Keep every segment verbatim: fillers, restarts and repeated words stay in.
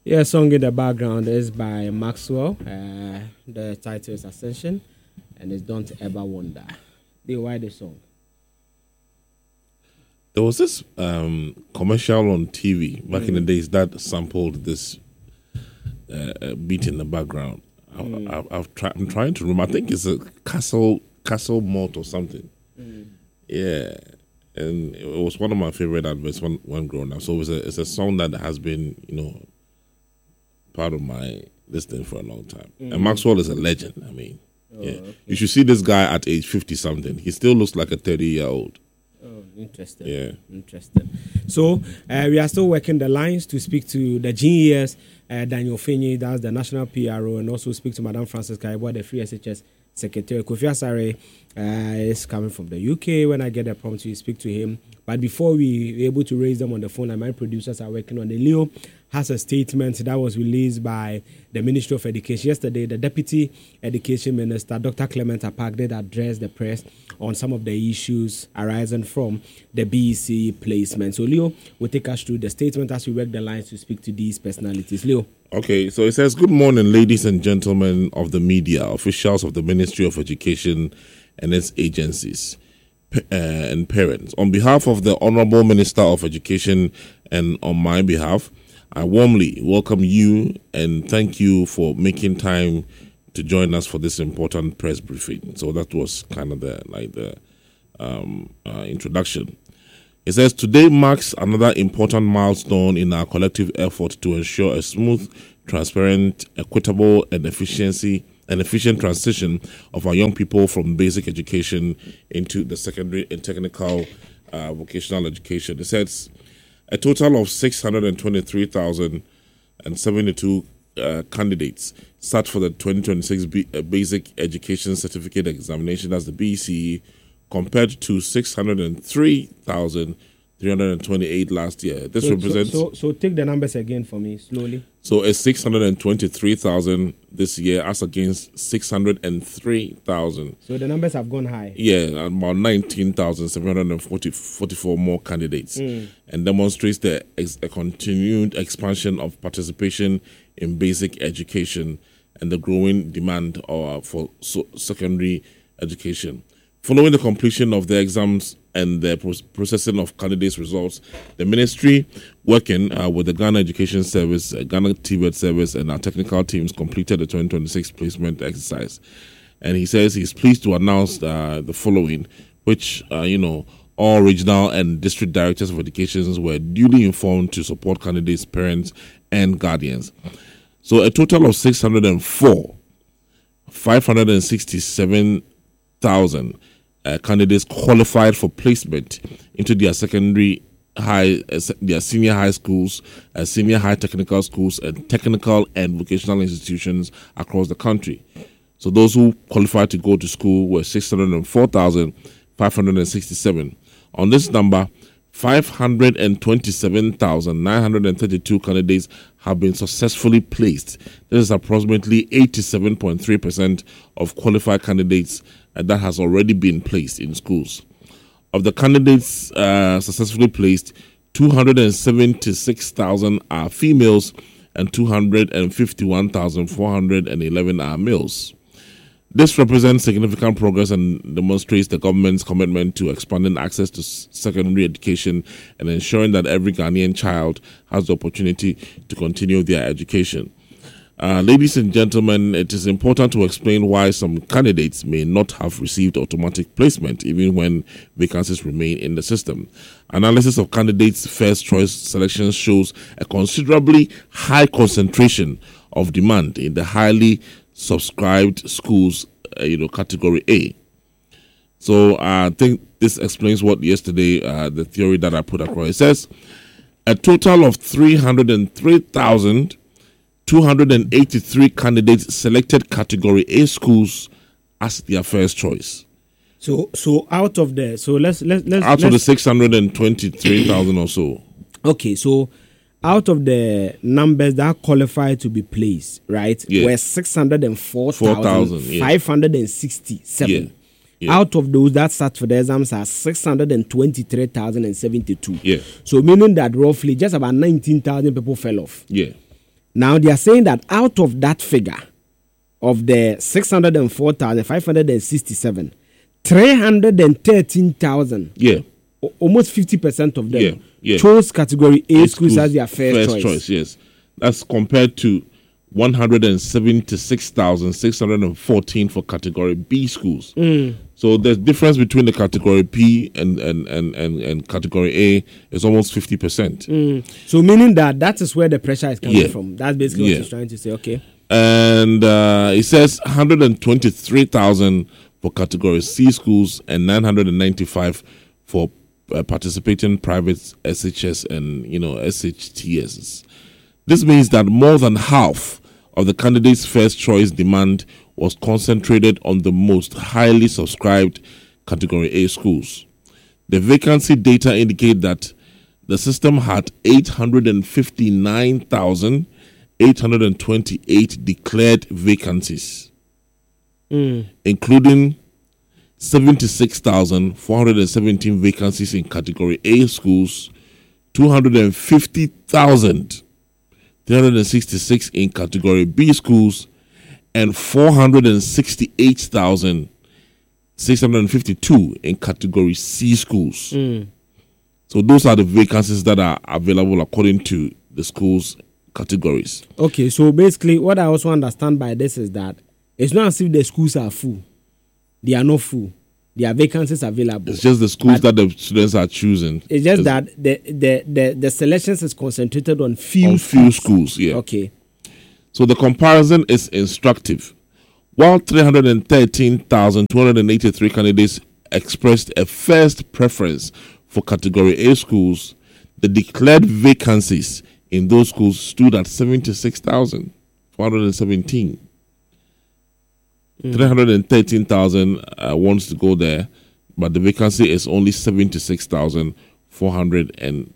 Yeah, song in the background is by Maxwell. Uh, the title is Ascension, and it's Don't Ever Wonder. They why the song? There was this um, commercial on T V back mm. in the days that sampled this uh, beat in the background. Mm. I, I, I've try, I'm trying to remember. I think it's a Castle Castle Malt or something. Mm. Yeah, and it was one of my favorite adverts when when growing up. So it's a it's a song that has been, you know, part of my listening for a long time. Mm. And Maxwell is a legend. I mean, oh, yeah, okay. You should see this guy at age fifty something. He still looks like a thirty year old. Oh, interesting. Yeah, interesting. So uh, we are still working the lines to speak to the genius uh, Daniel Fenyi, that's the national P R O, and also speak to Madame Frances Kaibo, the Free S H S Secretary. Kofi Asare uh, is coming from the U K. When I get the prompt, we speak to him. But before we were able to raise them on the phone, and my producers are working on the Leo has a statement that was released by the Ministry of Education. Yesterday, the Deputy Education Minister, Doctor Clement Apak, did address the press on some of the issues arising from the B E C placement. So, Leo will take us through the statement as we work the lines to speak to these personalities. Leo. Okay, so it says, good morning, ladies and gentlemen of the media, officials of the Ministry of Education and its agencies, uh, and parents. On behalf of the Honorable Minister of Education and on my behalf, I warmly welcome you and thank you for making time to join us for this important press briefing. So that was kind of the like the um, uh, introduction. It says, today marks another important milestone in our collective effort to ensure a smooth, transparent, equitable, and efficiency and efficient transition of our young people from basic education into the secondary and technical uh, vocational education. It says, a total of six hundred twenty-three thousand seventy-two uh, candidates sat for the twenty twenty-six B- uh, Basic Education Certificate Examination, that's the B E C E, compared to six hundred three thousand three hundred twenty-eight last year. This so, represents... So, so, so take the numbers again for me, slowly. So it's six hundred twenty-three thousand this year as against six hundred three thousand. So the numbers have gone high. Yeah, about nineteen thousand seven hundred forty-four more candidates, mm. and demonstrates the ex- a continued expansion of participation in basic education and the growing demand uh, for so- secondary education. Following the completion of the exams and the pro- processing of candidates' results, the ministry, working uh, with the Ghana Education Service, uh, Ghana T V E T Service, and our technical teams, completed the twenty twenty-six placement exercise. And he says he's pleased to announce uh, the following, which, uh, you know, all regional and district directors of education were duly informed to support candidates, parents, and guardians. So a total of six hundred four, five hundred sixty-seven thousand Uh, candidates qualified for placement into their secondary high, uh, their senior high schools, uh, senior high technical schools, and technical and vocational institutions across the country. So those who qualified to go to school were six hundred four thousand five hundred sixty-seven. On this number, five hundred twenty-seven thousand nine hundred thirty-two candidates have been successfully placed. This is approximately eighty-seven point three percent of qualified candidates uh, that has already been placed in schools. Of the candidates uh, successfully placed, two hundred seventy-six thousand are females and two hundred fifty-one thousand four hundred eleven are males. This represents significant progress and demonstrates the government's commitment to expanding access to secondary education and ensuring that every Ghanaian child has the opportunity to continue their education. Uh, ladies and gentlemen, it is important to explain why some candidates may not have received automatic placement even when vacancies remain in the system. Analysis of candidates' first choice selections shows a considerably high concentration of demand in the highly subscribed schools, uh, you know, category A. So uh, I think this explains what yesterday, uh, the theory that I put across. It says a total of three hundred three thousand two hundred eighty-three candidates selected category A schools as their first choice. So, so out of the, so let's let's let's out let's, of the six hundred twenty-three thousand or so. Okay, so out of the numbers that qualified to be placed, right, yeah. were six hundred four thousand five hundred sixty-seven. Yeah. Yeah. Out of those that sat for the exams are six hundred twenty-three thousand seventy-two. Yeah. So meaning that roughly just about nineteen thousand people fell off. Yeah. Now they are saying that out of that figure of the six hundred four thousand five hundred sixty-seven, three hundred thirteen thousand, yeah, almost fifty percent of them yeah, yeah. chose category A, A schools, schools as their first, first choice. choice. Yes, that's compared to one hundred seventy-six thousand six hundred fourteen for category B schools. Mm. So the difference between the category P and and, and, and, and category A is almost fifty percent. Mm. So meaning that that is where the pressure is coming yeah. from. That's basically yeah. what he's trying to say. Okay. And uh, it says one hundred twenty-three thousand for category C schools and nine hundred ninety-five for uh, participating private S H S and, you know, S H T S. This means that more than half of the candidates' first choice demand was concentrated on the most highly subscribed category A schools. The vacancy data indicate that the system had eight hundred fifty-nine thousand eight hundred twenty-eight declared vacancies, mm. including seventy-six thousand four hundred seventeen vacancies in category A schools, two hundred fifty thousand three hundred sixty-six in category B schools, and four hundred sixty-eight thousand six hundred fifty-two in category C schools. Mm. So those are the vacancies that are available according to the schools categories. Okay, so basically what I also understand by this is that it's not as if the schools are full. They are not full. There are vacancies available. It's just the schools but that the students are choosing. It's just it's, that the, the, the, the selections is concentrated on few on schools. few schools, yeah. Okay. So the comparison is instructive. While three hundred thirteen thousand two hundred eighty-three candidates expressed a first preference for category A schools, the declared vacancies in those schools stood at seventy-six thousand four hundred seventeen. Mm. three hundred thirteen thousand uh, wants to go there, but the vacancy is only seventy-six thousand four hundred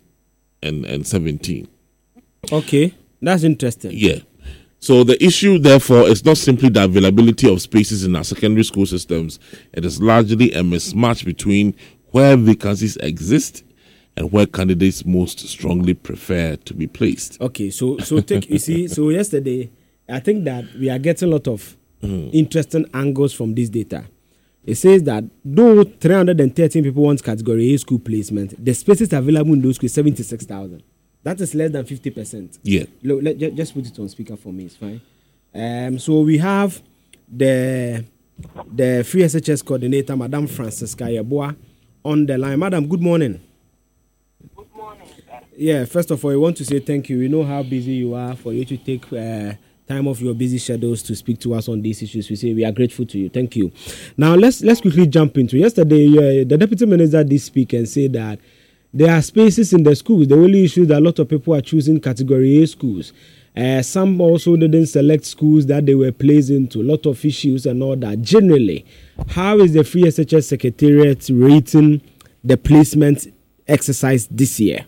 seventeen. Okay, that's interesting. Yeah. So the issue, therefore, is not simply the availability of spaces in our secondary school systems. It is largely a mismatch between where vacancies exist and where candidates most strongly prefer to be placed. Okay, so so take you see, so yesterday, I think that we are getting a lot of mm. interesting angles from this data. It says that though three hundred thirteen people want category A school placement, the spaces available in those schools is seventy-six thousand. That is less than fifty percent. Yeah. Look, let, just put it on speaker for me, it's fine. Um, so we have the the Free S H S coordinator, Madam Francisca Yeboah, on the line. Madam, good morning. Good morning, sir. Yeah, first of all, I want to say thank you. We know how busy you are. For you to take uh, time off your busy schedules to speak to us on these issues, we say we are grateful to you. Thank you. Now, let's let's quickly jump into yesterday. Uh, the deputy minister did speak and say that there are spaces in the schools. The only issue is that a lot of people are choosing category A schools. Uh, some also didn't select schools that they were placed into. A lot of issues and all that. Generally, how is the Free S H S Secretariat rating the placement exercise this year?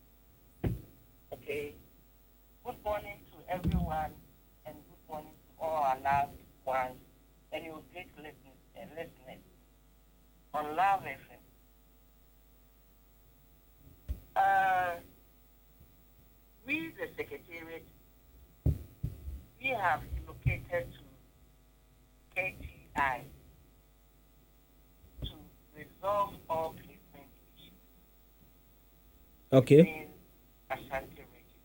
Okay. Good morning to everyone and good morning to all our loved ones and your great listeners and listeners on Love F M. Uh, we, the Secretariat, we have relocated to K T I to resolve all placement issues. Okay. In Ashanti region.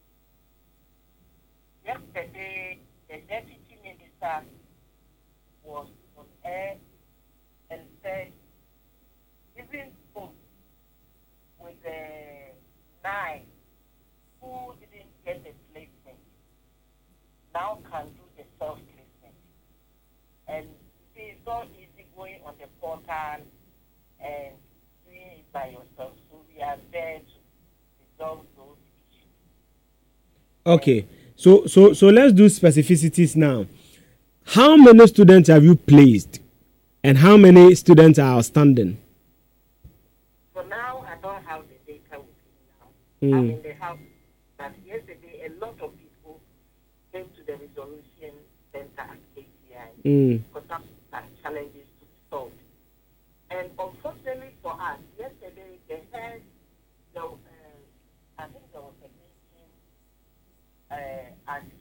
Yesterday, the deputy minister was on air and said, even spoke with the nine who didn't get the placement now can do the self-placement. And see, it's not easy going on the portal and doing it by yourself. So we are there to resolve those issues. Okay. So so so let's do specificities now. How many students have you placed? And how many students are outstanding? For now, I don't have the data with me now. Mm. I'm in the house. But yesterday, a lot of people came to the resolution center at K T I Mm. for some uh, challenges to be solved. And unfortunately for us, yesterday they had, the, uh, I think there was a meeting uh, at uh,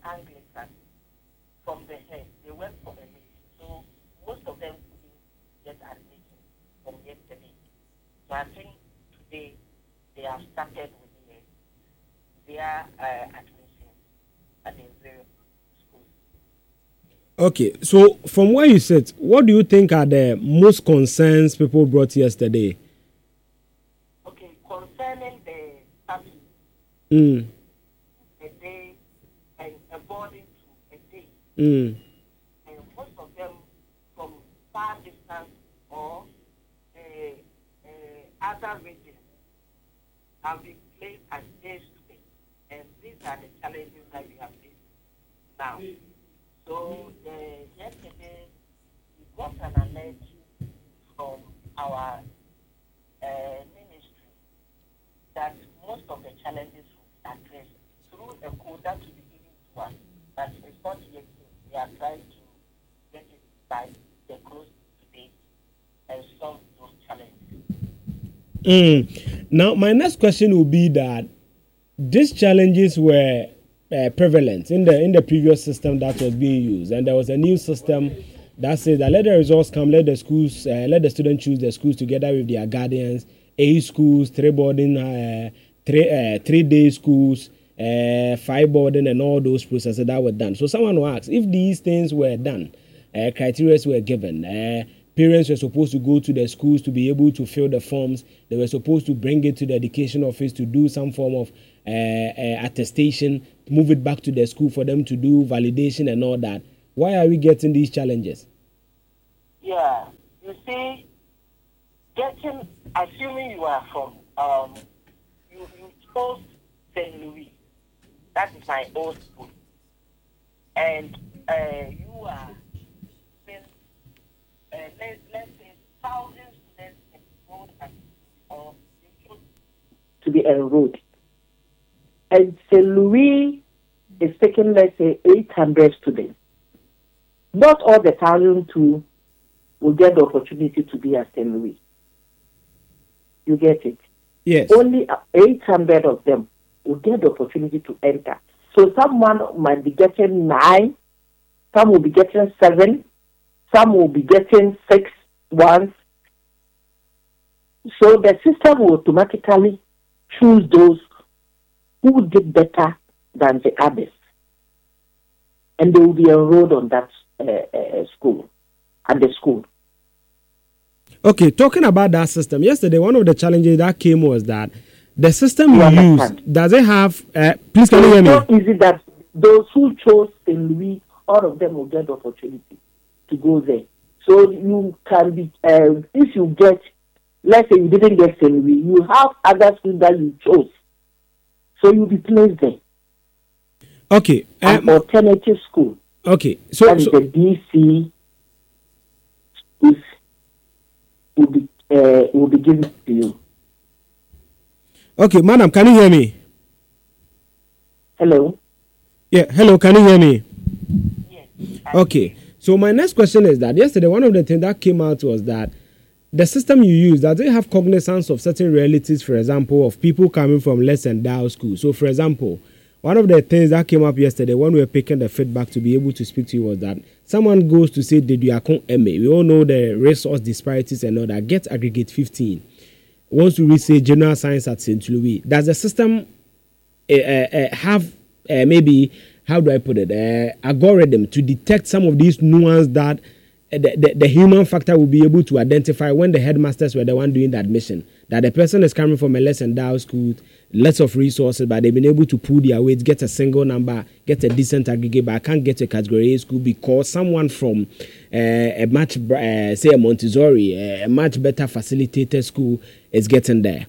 Anglican from the head. They went for a meeting. So most of them couldn't get admission from yesterday. So I think today they have started with the, their uh, admission at the various schools. Okay, so from where you sit, what do you think are the most concerns people brought yesterday? Okay, concerning the status, Mm. a day and according to a day, Mm. and most of them from far distance or uh, uh, other regions have been placed as day students, and these are the challenges that we have faced now. So uh, yesterday we got an alert from our uh, ministry that most of the challenges will be addressed through a code that will be given to us, but it's not yet in. We are trying to get it by the close today and solve those challenges. Mm. Now, my next question will be that these challenges were uh, prevalent in the in the previous system that was being used, and there was a new system that says that let the results come, let the schools, uh, let the students choose the schools together with their guardians, eight schools, three boarding, uh, three uh, three day schools, uh, five boarding, and all those processes that were done. So someone will ask if these things were done, uh, criteria were given. Uh, Parents were supposed to go to the schools to be able to fill the forms. They were supposed to bring it to the education office to do some form of uh, uh, attestation, move it back to the school for them to do validation and all that. Why are we getting these challenges? Yeah, you see, getting, assuming you are from, um, you, you chose Saint Louis. That is my old school. And uh, you are, uh, let, let's say, thousand students enrolled at, or you chose to be enrolled. And Saint Louis is taking, let's say, eight hundred students. Not all the thousand two will get the opportunity to be at Saint Louis. You get it? Yes. Only eight hundred of them will get the opportunity to enter. So someone might be getting nine, some will be getting seven, some will be getting six ones. So the system will automatically choose those who did better than the others. And they will be enrolled on that uh, uh, school, at the school. Okay, talking about that system, yesterday one of the challenges that came was that the system You you use, understand? does it have, uh, please can you hear It's me? so easy that those who chose Saint Louis, all of them will get the opportunity to go there. So you can be, uh, if you get, let's say you didn't get Saint Louis, you have other schools that you chose. So you'll be placed there. Okay. An Um, alternative school. okay. So, That is so the D C schools will be, uh, will be given to you. okay, madam, can you hear me? Hello? Yeah, hello, can you hear me? Yes. Okay. So my next question is that yesterday one of the things that came out was that the system you use, does it have cognizance of certain realities, for example, of people coming from less endowed schools? So, for example, one of the things that came up yesterday when we were picking the feedback to be able to speak to you was that someone goes to say, did you account M A? We all know the resource disparities and all that. Get aggregate fifteen. Wants to read, say, general science at Saint Louis. Does the system uh, uh, have uh, maybe, how do I put it, uh, algorithm to detect some of these nuances that uh, the, the, the human factor will be able to identify when the headmasters were the one doing the admission, that the person is coming from a less endowed school, lots of resources, but they've been able to pull their weight, get a single number, get a decent aggregate, but I can't get to a category A school because someone from uh, a much, uh, say a Montessori, uh, a much better facilitated school is getting there.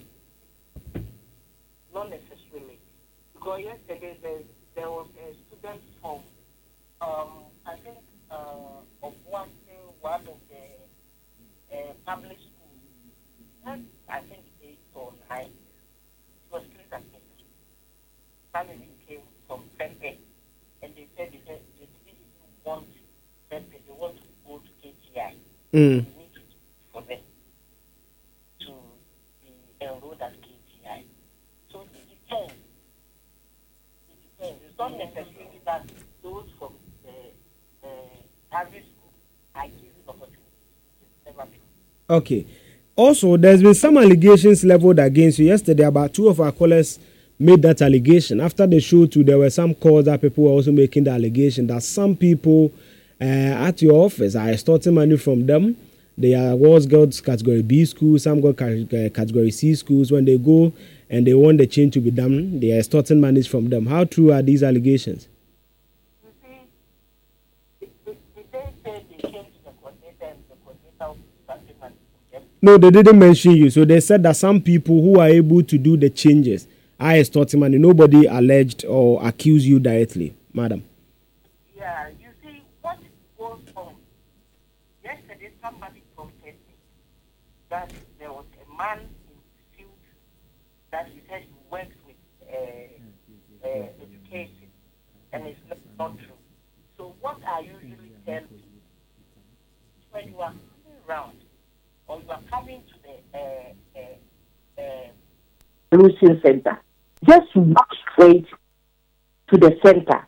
Not necessarily. Because yesterday there, there was a student from, um, I think, uh, of one, one of the uh, public schools. Not, I think, eight or nine. It was clear that family came from Pempe, and they said they, said they didn't want Pempe, they want to go to K T I. Mm. We need to for them to be enrolled at K T I. So it depends. It depends. It's not not necessarily that those from the uh, private school are given opportunities. It's never true. Okay. Also, there's been some allegations leveled against you. Yesterday, about two of our callers made that allegation. After the show, too, there were some calls that people were also making the allegation that some people uh, at your office are extorting money from them. They are was girls category B schools, some got category C schools. When they go and they want the change to be done, they are extorting money from them. How true are these allegations? You see, did they say they came to the coordinator and the coordinator was extorting money from them? No, they didn't mention you. So they said that some people who are able to do the changes are extorting money. Nobody alleged or accused you directly, madam. Yeah, you see, what goes on? Yesterday, somebody prompted me that there was a man in the field that he said he works with uh, uh, education, and it's not, not true. So what I usually tell people, when you are coming around or you are coming to the uh, uh, uh, solution center, just walk straight to the center.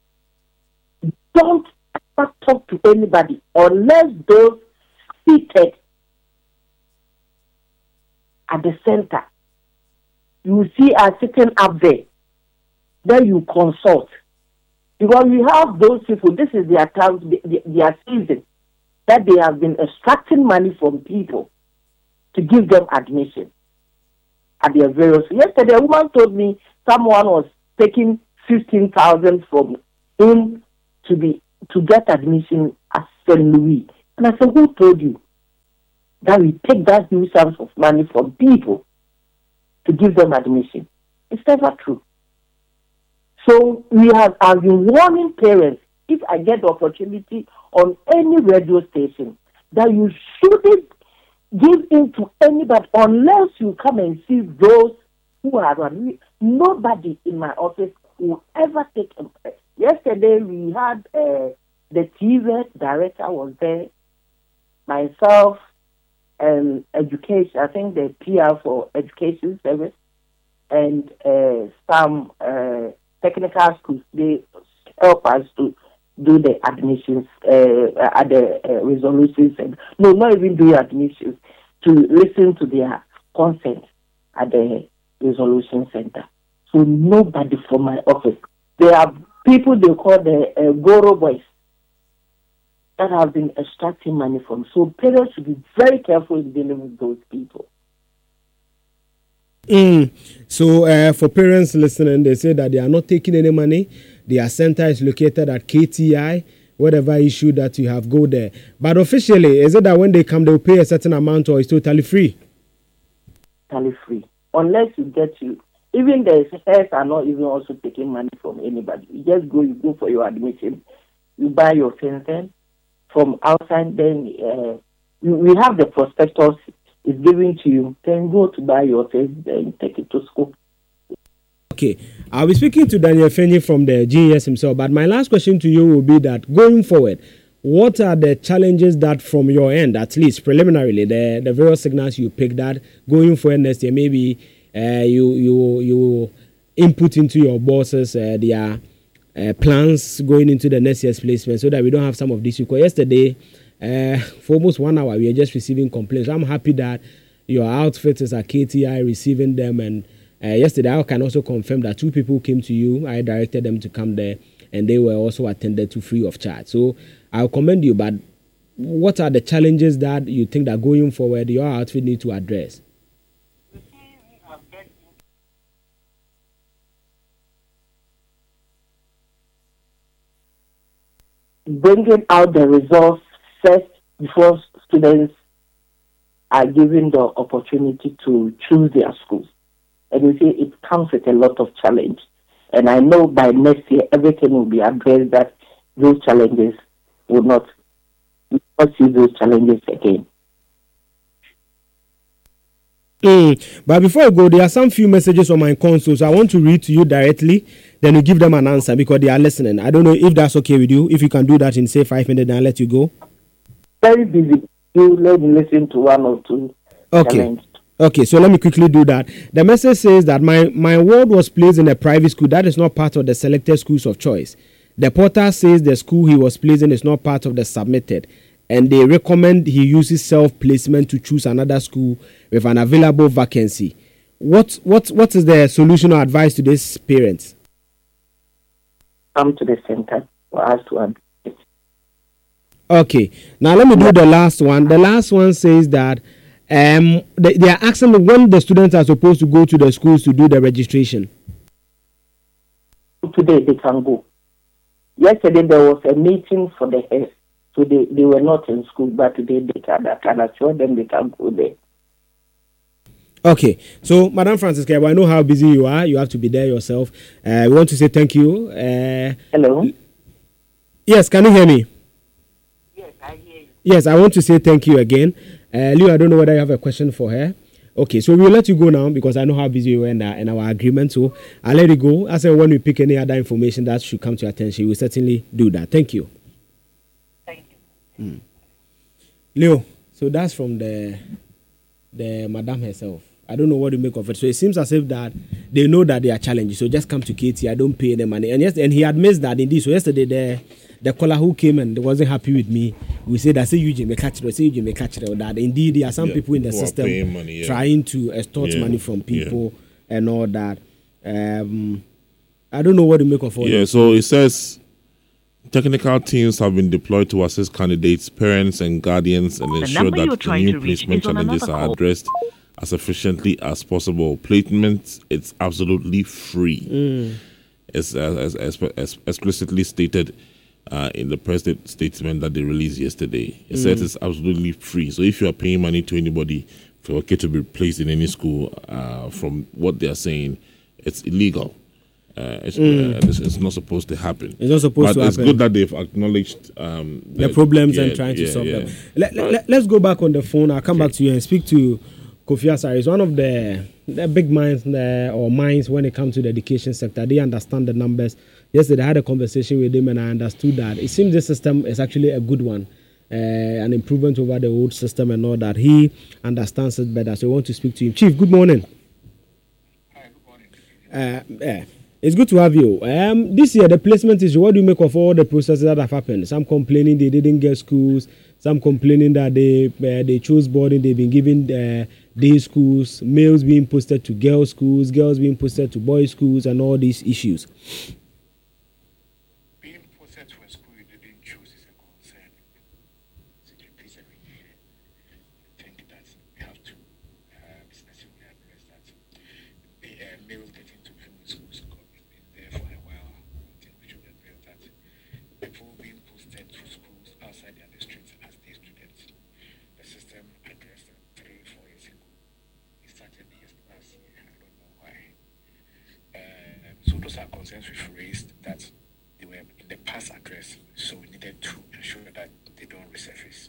Don't ever talk to anybody unless those seated at the center you see are sitting up there. Then you consult. Because we have those people, this is their time, their season, that they have been extracting money from people to give them admission at their various. Yesterday, a woman told me someone was taking fifteen thousand from him to be to get admission at Saint Louis. And I said, who told you that we take that huge sums of money from people to give them admission? It's never true. So we have I've been warning parents, if I get the opportunity on any radio station, that you shouldn't give in to anybody unless you come and see those who are around. Nobody in my office will ever take a. Yesterday we had uh, the T V director was there, myself, and education. I think the P R for education service, and uh, some uh, technical schools. They help us to do the admissions uh, at the uh, resolutions. And, no, not even do admissions, to listen to their consent at the resolution center. So nobody from my office. There are people they call the uh, Goro boys that have been extracting money from. So parents should be very careful in dealing with those people. Mm. So uh, for parents listening, they say that they are not taking any money. Their center is located at K T I. Whatever issue that you have, go there. But officially, is it that when they come, they'll pay a certain amount, or it's totally free? Totally free. Unless you get you. Even the heads are not even also taking money from anybody. You just go, you go for your admission. You buy your things then. From outside, then uh, we have the prospectus. It's given to you. Then go to buy your things, then take it to school. Okay, I'll be speaking to Daniel Fenye from the G E S himself, but my last question to you will be that going forward, what are the challenges that from your end, at least preliminarily, the, the various signals you picked that going forward next year, maybe uh, you you you input into your bosses uh, their uh, plans going into the next year's placement so that we don't have some of these. Because yesterday, uh, for almost one hour, we are just receiving complaints. I'm happy that your outfit is at K T I receiving them, and Uh, yesterday, I can also confirm that two people came to you. I directed them to come there, and they were also attended to free of charge. So I'll commend you, but what are the challenges that you think that going forward your outfit need to address? Bringing out the results first before students are given the opportunity to choose their schools. And you see, it comes with a lot of challenge. And I know by next year, everything will be addressed, that those challenges will not, will not see those challenges again. Mm. But before I go, there are some few messages on my console, so I want to read to you directly, then you give them an answer because they are listening. I don't know if that's okay with you. If you can do that in, say, five minutes, then I'll let you go. Very busy. You let me listen to one or two. Okay. Challenges. Okay, so let me quickly do that. The message says that my, my ward was placed in a private school that is not part of the selected schools of choice. The portal says the school he was placed in is not part of the submitted, and they recommend he uses self-placement to choose another school with an available vacancy. What what what is the solution or advice to these parents? Come to the center for us to advise. Okay, now let me do the last one. The last one says that um they, they are asking when the students are supposed to go to the schools to do the registration. Today they can go. Yesterday there was a meeting for the heads, so they, they were not in school, but today they can, I can assure them they can go there. Okay, so Madam Francisca, I know how busy you are. You have to be there yourself. Uh, we want to say thank you. Uh, Hello? Yes, can you hear me? Yes, I hear you. Yes, I want to say thank you again. Uh, Leo, I don't know whether you have a question for her. Okay, so we'll let you go now because I know how busy you are in, uh, in our agreement. So I'll let you go. I said when we pick any other information that should come to your attention, we'll certainly do that. Thank you. Thank you. Mm. Leo, so that's from the the madam herself. I don't know what to make of it. So it seems as if that they know that they are challenged. So just come to Katie. I don't pay the money. And yes, and he admits that indeed. So yesterday the the caller who came and wasn't happy with me, we said I say Eugene may catch it, say Eugene may catch it. That indeed there are some Yeah, people in the who are system paying money, yeah. trying to extort Yeah, money from people and all that. Um, I don't know what to make of all Yeah, this. so it says technical teams have been deployed to assist candidates, parents, and guardians and ensure number that you're the trying new to reach placement is on challenges another are call. addressed as efficiently as possible. Placement, it's absolutely free. Mm. It's uh, as, as, as explicitly stated uh, in the press statement that they released yesterday. It Mm. says it's absolutely free. So if you are paying money to anybody for a kid to be placed in any school, uh, from what they are saying, it's illegal. Uh, it's, Mm. uh, it's, it's not supposed to happen. It's not supposed but to it's happen. good that they've acknowledged um, the that- problems yeah, and trying to yeah, solve yeah. them. Let, let, let's go back on the phone. I'll come Okay. back to you and speak to Kofi Asare. He's one of the, the big minds there, or minds when it comes to the education sector. They understand the numbers. Yesterday I had a conversation with him and I understood that it seems the system is actually a good one. Uh, an improvement over the old system and all that. He understands it better. So I want to speak to him. Chief, good morning. Hi, good morning. Uh, yeah. It's good to have you. Um, this year, the placement issue, what do you make of all the processes that have happened? Some complaining they didn't get schools, some complaining that they uh, they chose boarding, they've been given uh, day schools, males being posted to girls' schools, girls being posted to boys' schools, and all these issues. Being posted to a school you didn't choose is a concern. So you please every year. I think that we have to uh, specifically address that. The uh, males getting to primary schools have been there for a while. I think we should address that. People being posted to schools outside their districts as day students. The system addressed it three, four years ago. It started years last year. I don't know why. Uh, so those are concerns we've raised that they were in the past address, so we needed to ensure that they don't resurface.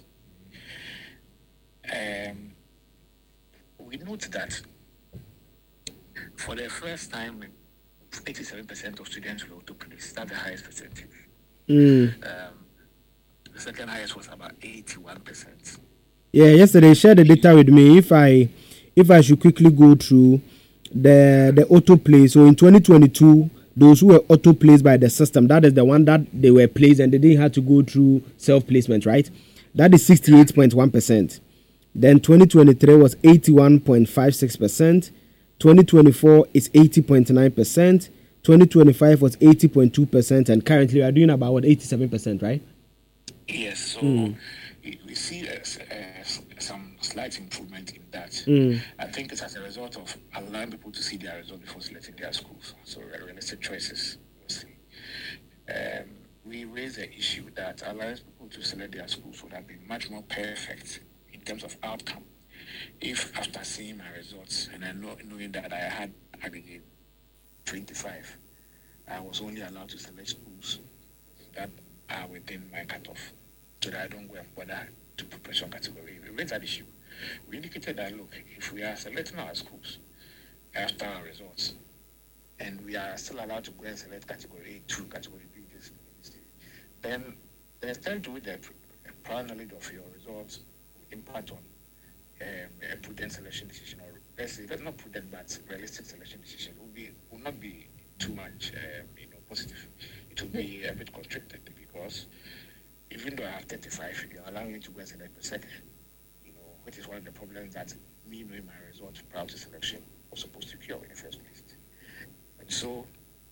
Um, we note that for the first time, eighty-seven percent of students will auto-place. That's the highest percentage. Mm. Um, the second highest was about eighty-one percent. Yeah, yesterday he shared the data with me. If I if I should quickly go through the the auto play. So in twenty twenty-two, those who were auto placed by the system, that is the one that they were placed and they didn't have to go through self placement, right? That is sixty-eight point one percent. Then twenty twenty-three was eighty-one point five six percent. twenty twenty-four is eighty point nine percent. twenty twenty-five was eighty point two percent, and currently we are doing about what, eighty-seven percent, right? Yes, so Mm. we, we see uh, s- uh, s- some slight improvement in that. Mm. I think it's as a result of allowing people to see their results before selecting their schools. So uh, realistic choices, mostly. Um, we raised the issue that allowing people to select their schools would have been much more perfect in terms of outcome if after seeing my results and I know, knowing that I had aggregate twenty-five, I was only allowed to select schools that are within my cutoff, so that I don't go and bother to put pressure on category. We raised that issue. We indicated that, look, if we are selecting our schools after our results, and we are still allowed to go and select category A, two, category B, this, this, then the extent to which the prior knowledge of your results will impact on um, a prudent selection decision or let's say, let's not put them that realistic selection decision will be will not be too much, um, you know, positive. It will be a bit constricted because even though I have thirty-five, you're allowing me to go and select the second, you know, which is one of the problems that me knowing my results prior to selection was supposed to cure in the first place. And so,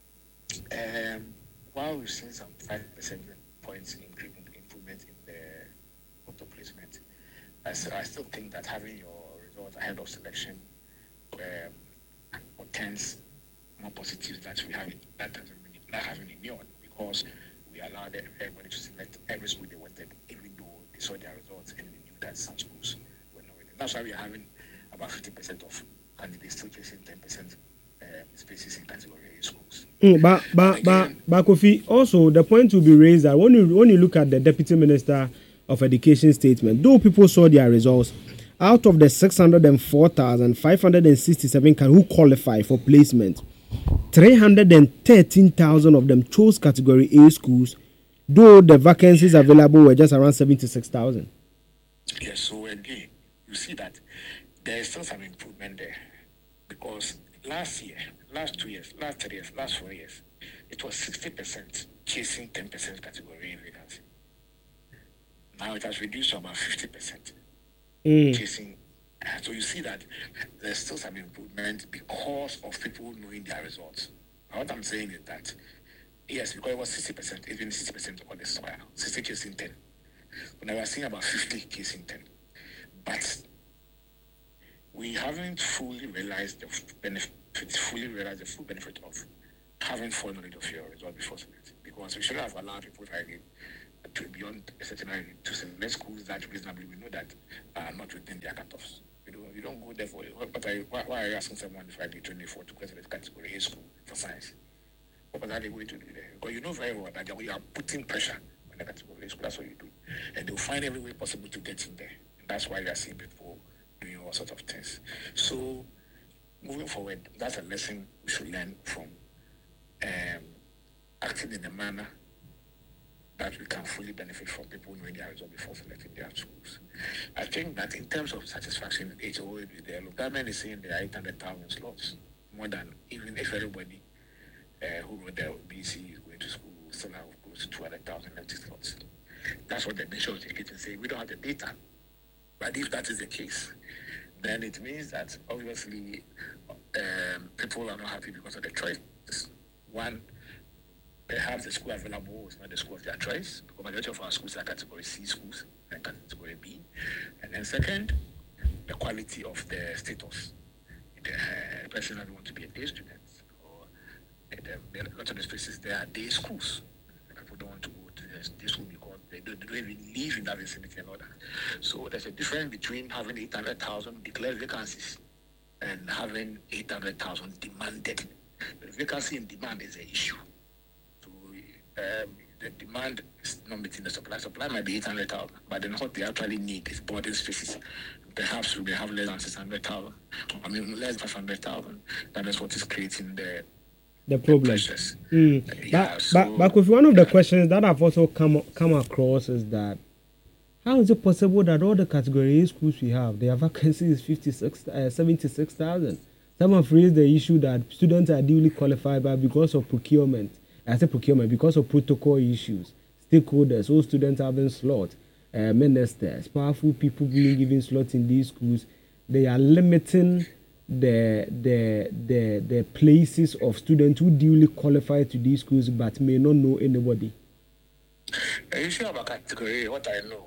um, while we've seen some five percent points improvement in the auto placement, I, I still think that having your results ahead of selection um, portends more positives that we have that doesn't really not having ignored because we allowed everybody to select every school they wanted, even though they saw their results and they knew that some schools were not winning. That's why we are having about fifty percent of candidates still chasing ten percent uh, spaces in category A schools. Mm, but but but but Kofi, also the point will be raised that when you when you look at the Deputy Minister of Education statement, though people saw their results, out of the six hundred four thousand five hundred sixty-seven who qualify for placement, three hundred thirteen thousand of them chose category A schools, though the vacancies available were just around seventy-six thousand. Yes, so again, you see that there is still some improvement there because last year, last two years, last three years, last four years, it was sixty percent chasing ten percent category A vacancy. Now it has reduced to about fifty percent mm. chasing. So you see that there's still some improvement because of people knowing their results. Now what I'm saying is that, yes, because it was sixty percent, it's been sixty percent on the soil, sixty chasing ten. But now we're seeing about fifty chasing ten. But we haven't fully realized the benefit, fully realized the full benefit of having full knowledge of your result before select. Because we shouldn't have allowed people to to beyond a certain age to select schools that reasonably we know that are not within their cutoffs. You don't, you don't go there for but I, why, why are you asking someone if I get twenty-four to go to the category A school for science? What are they going to do there? Because you know very well that you are putting pressure on the category A school. That's what you do. And they'll find every way possible to get in there. And that's why you are seeing people doing all sorts of things. So moving forward, that's a lesson we should learn from um, acting in a manner that we can fully benefit from people knowing their result before selecting their schools. I think that in terms of satisfaction, H O A, the government is saying there are eight hundred thousand slots, more than even if everybody uh, who wrote their B C is going to school will still have close to two hundred thousand empty slots. That's what the nation is indicating, saying we don't have the data. But if that is the case, then it means that obviously um, people are not happy because of the choices. One, perhaps the school available is not the school of their choice, because majority of our schools are category C schools and category B. And then second, the quality of the status. The uh, person doesn't want to be a day student, or the, a lot of the spaces there are day schools. People don't want to go to the day school because they don't, they don't even live in that vicinity and all that. So there's a difference between having eight hundred thousand declared vacancies and having eight hundred thousand demanded. The vacancy and demand is an issue. Um, the demand is not meeting the supply. Supply might be eight hundred thousand, but then what they actually need is boarding spaces. Perhaps we may have less than six hundred thousand, I mean less than five hundred thousand. That is what is creating the the problem. Mm. Uh, yeah, but, so, but, but with one of the questions that I've also come come across is that how is it possible that all the category A schools we have, their vacancy is fifty-six, uh, seventy-six thousand? Some have raised the issue that students are duly qualified, but because of procurement, I say procurement, because of protocol issues, stakeholders, all students having slots, uh, ministers, powerful people being given slots in these schools, they are limiting the, the, the, the places of students who duly qualify to these schools but may not know anybody. The issue about category, what I know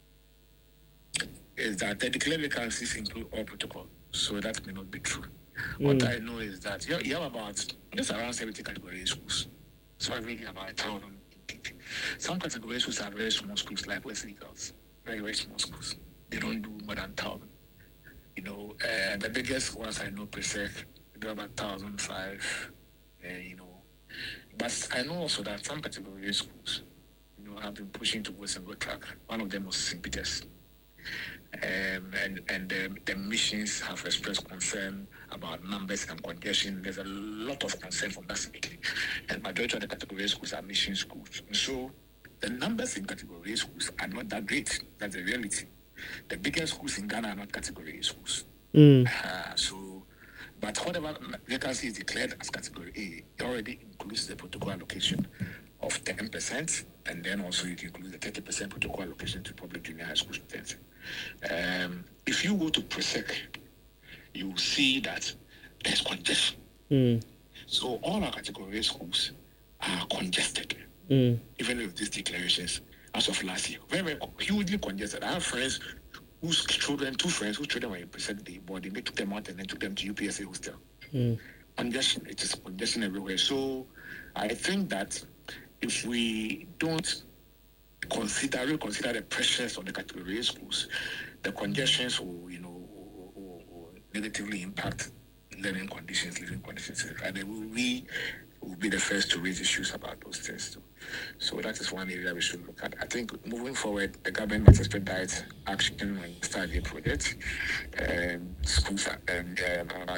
is that the declared vacancies include all protocol, so that may not be true. Mm. What I know is that you, you have about just around seventy category schools. So I'm reading about a thousand. Some category schools are very small schools, like Wesley Girls, very, very small schools. They don't do more than thousand. You know, uh, the biggest ones I know, Presec, they do about thousand five. Uh, you know, but I know also that some category schools, you know, have been pushing towards a good track. One of them was Saint Peter's. Um, and and the, the missions have expressed concern about numbers and congestion. There's a lot of concern from that side. And majority of the category schools are mission schools. And so the numbers in category schools are not that great. That's the reality. The biggest schools in Ghana are not category schools. Mm. Uh, so, but whatever vacancy is declared as category A, it already includes the protocol allocation of ten percent, and then also it includes the thirty percent protocol allocation to public junior high school students. Um, if you go to PRESEC, you will see that there's congestion. Mm. So all our category A schools are congested, Mm. even with these declarations as of last year. Very, very hugely congested. I have friends whose children, two friends whose children were in PRESEC day boarding, they took them out and then took them to U P S A hostel. Mm. Congestion, it is congestion everywhere. So I think that if we don't consider, reconsider the pressures on the category A schools, the congestions will, you know, will, will, will negatively impact learning conditions, living conditions, and then we will be the first to raise issues about those things too. So that is one area we should look at. I think moving forward, the government must expedite action on the study project, um, schools, and um, uh,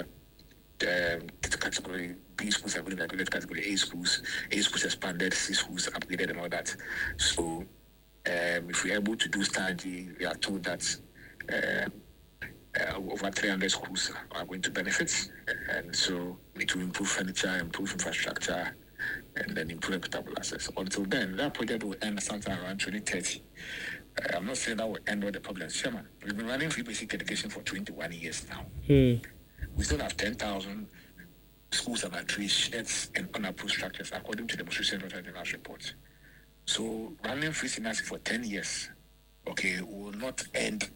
um, category B schools have been upgraded, category A schools, A schools expanded, C schools upgraded, and all that. So um, if we're able to do study, we are told that uh, uh, over three hundred schools are going to benefit, and so it will improve furniture, improve infrastructure, and then improve equitable access. Until then, that project will end sometime around twenty thirty. Uh, I'm not saying that will end all the problems, Chairman. We've been running free basic education for twenty-one years now. Mm. We still have ten thousand schools about three sheds and unapproved structures, according to the most recent last report. So running free sinasi for ten years, okay, will not end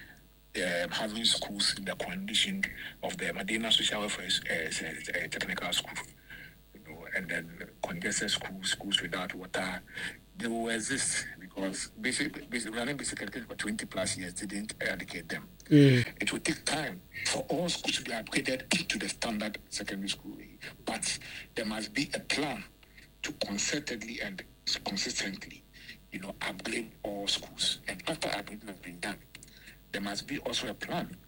um, having schools in the condition of the Medina Social Welfare uh, uh, Technical School, you know, and then congested schools, schools without water. They will exist because basic, basic running basic education for twenty plus years didn't eradicate them. Mm. It will take time for all schools to be upgraded to the standard secondary school, but there must be a plan to concertedly and consistently, you know, upgrade all schools. And after upgrading has been done, there must be also a plan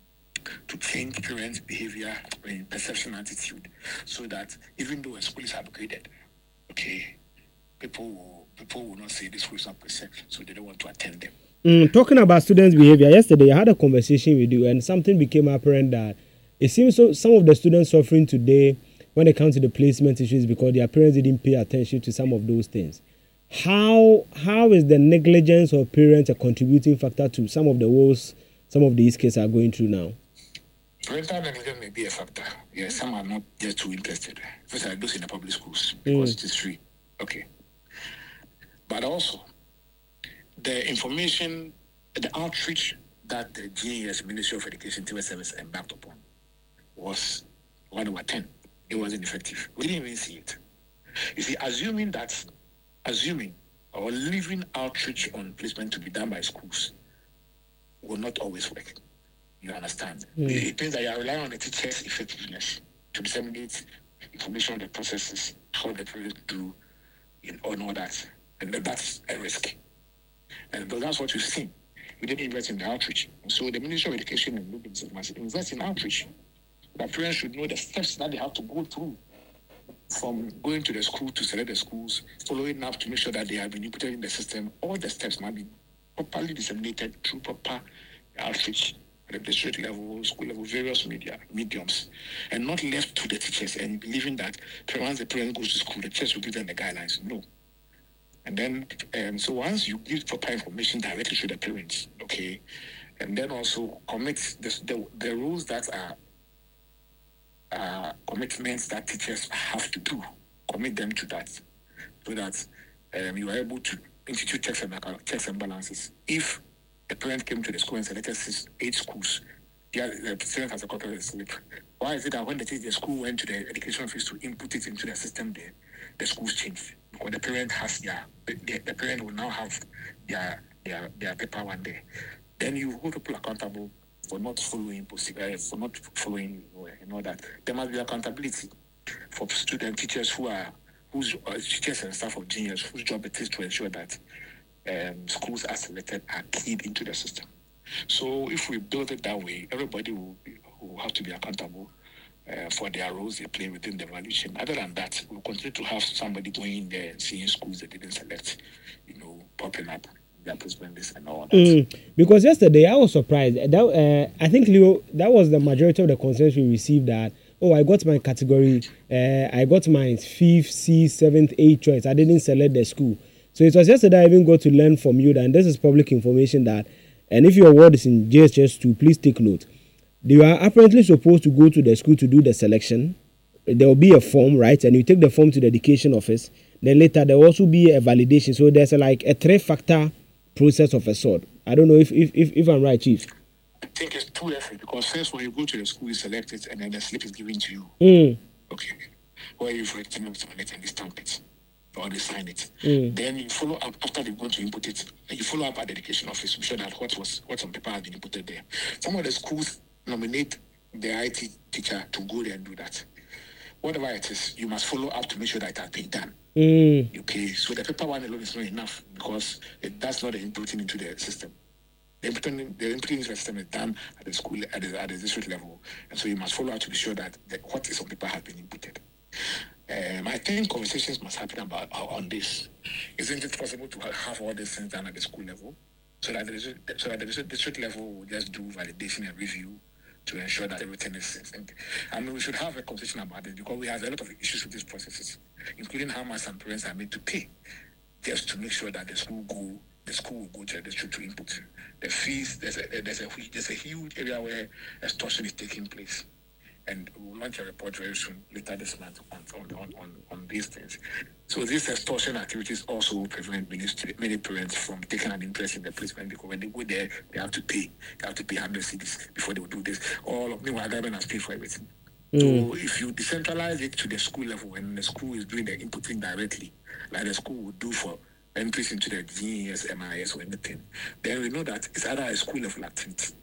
to change parents' behavior and perception attitude, so that even though a school is upgraded, okay, people will people will not say this school is not perception, so they don't want to attend them. Mm, talking about students' behavior, yesterday I had a conversation with you, and something became apparent that it seems so some of the students suffering today when it comes to the placement issues because their parents didn't pay attention to some of those things. How how is the negligence of parents a contributing factor to some of the woes some of these kids are going through now? Parental negligence may be a factor. Yes, some are not just too interested. First, are those in the public schools because mm. it is free. Okay. But also, the information, the outreach that the G E S, Ministry of Education, Civil Service embarked upon was one over ten. It wasn't effective. We didn't even see it. You see, assuming that, assuming or leaving outreach on placement to be done by schools will not always work. You understand? Mm. It means that you are relying on the teacher's effectiveness to disseminate information on the processes, how the parents do, and all that. And that's a risk. And that's what you've seen. We didn't invest in the outreach. So the Ministry of Education and Movements must invest in outreach. The parents should know the steps that they have to go through from going to the school to select the schools, following up to make sure that they have been inputted in the system. All the steps must be properly disseminated through proper outreach at the district level, school level, various media mediums, and not left to the teachers and believing that once the parent goes to school, the teachers will give them the guidelines. No. And then, um, so once you give proper information directly to the parents, okay, and then also commit this, the, the rules that are uh, commitments that teachers have to do, commit them to that, so that um, you are able to institute checks and, uh, checks and balances. If a parent came to the school and selected six, eight schools, yeah, the parent has a copy of the slip. Why is it that when the, the school went to the education office to input it into the system, there, the schools changed? Because the parent has their, the, the parent will now have their, their, their paper one day. Then you hold people accountable for not following, for not following, you know, that there must be accountability for student teachers who are, whose uh, teachers and staff of genius, whose job it is to ensure that um, schools are selected are keyed into the system. So if we build it that way, everybody will, be, will have to be accountable uh, for their roles they play within the value chain. Other than that, we'll continue to have somebody going in there and seeing schools that didn't select, you know, popping up. their placement list and all that. Mm, because yesterday I was surprised. That uh, I think Leo, that was the majority of the concerns we received. That oh, I got my category, uh, I got my fifth, sixth, seventh, eighth choice. I didn't select the school. So it was yesterday I even got to learn from you that, and this is public information, that, and if your word is in J S S two, please take note. You are apparently supposed to go to the school to do the selection. There will be a form, right? And you take the form to the education office. Then later there will also be a validation. So there's a, like a three-factor process of a sort. I don't know if if if, if I'm right, Chief. I think it's two efforts, because first when you go to the school, you select it, and then the slip is given to you. Mm. Okay. Where you've written it and they stamp it, or they sign it. Mm. Then you follow up after they've gone to input it, and you follow up at the education office to show that what was what's on paper has been inputted there. Some of the schools nominate the I T teacher to go there and do that. Whatever it is, you must follow up to make sure that it has been done. Mm. Okay, so the paper one alone is not enough, because it, that's not the inputting into the system. The inputting, the inputting into the system is done at the school, at the, at the district level, and so you must follow up to be sure that the, what is on paper has been inputted. Um, I think conversations must happen about on this. Isn't it possible to have all these things done at the school level, so that the, so that the district level will just do validation and review to ensure that everything is sync? I mean, we should have a conversation about it, because we have a lot of issues with these processes, including how much some parents are made to pay just to make sure that the school go, the school will go to the district to input the fees. There's a there's a there's a huge area where extortion is taking place, and we'll launch a report very soon, later this month, on on on, on these things. So these extortion activities also prevent many, many parents from taking an interest in the placement, because when they go there, they have to pay. They have to pay one hundred cedis before they will do this. All of meanwhile, government has paid for everything. Mm. So if you decentralize it to the school level, and the school is doing the inputting directly, like the school would do for entries into the G E S, M I S, or anything, then we know that it's either a school level activity